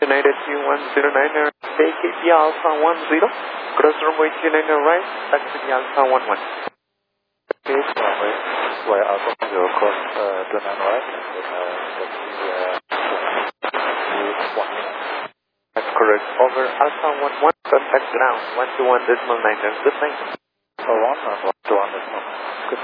United 2109, take it via Alpha 10, cross runway 29 right, taxi via Alpha 11. Okay, runway Alpha 10, cross 29 right, and then That's correct. Over Alpha 11, contact ground 121.9. Good night. Alpha 1 and 121.9.